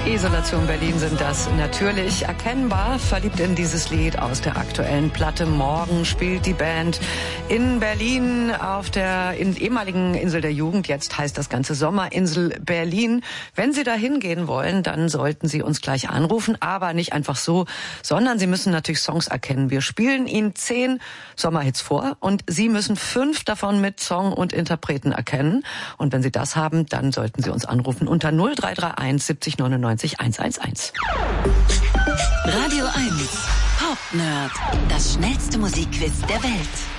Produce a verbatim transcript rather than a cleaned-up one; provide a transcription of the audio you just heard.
Isolation Berlin sind das natürlich erkennbar. Verliebt in dieses Lied aus der aktuellen Platte. Morgen spielt die Band in Berlin auf der in, ehemaligen Insel der Jugend. Jetzt heißt das Ganze Sommerinsel Berlin. Wenn Sie da hingehen wollen, dann sollten Sie uns gleich anrufen. Aber nicht einfach so, sondern Sie müssen natürlich Songs erkennen. Wir spielen Ihnen zehn Sommerhits vor und Sie müssen fünf davon mit Song und Interpreten erkennen. Und wenn Sie das haben, dann sollten Sie uns anrufen unter null drei drei eins siebzig neunundneunzig hunderteins. Radio eins Pop Nerd, das schnellste Musikquiz der Welt.